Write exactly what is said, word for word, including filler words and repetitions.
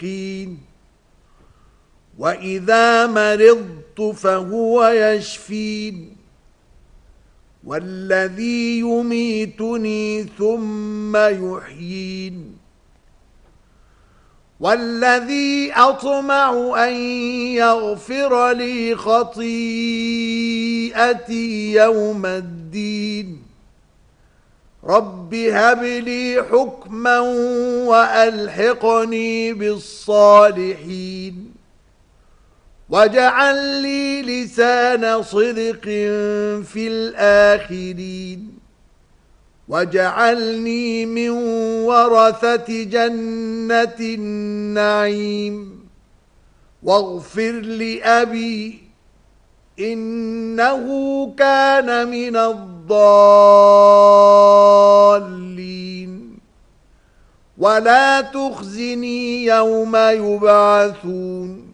المشقين وإذا مرضت فهو يشفين والذي يميتني ثم يحيين والذي أطمع أن يغفر لي خطيئتي يوم الدين رب هب لي حكما وألحقني بالصالحين واجعل لي لسان صدق في الآخرين واجعلني من ورثة جنة النعيم واغفر لأبي إنه كان من الضالين ولا تخزني يوم يبعثون